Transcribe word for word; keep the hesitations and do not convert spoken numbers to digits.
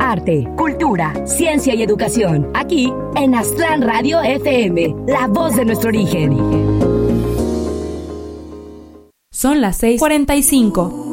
arte, cultura, ciencia y educación. Aquí en Aztlán Radio F M, la voz de nuestro origen. Son las seis cuarenta y cinco.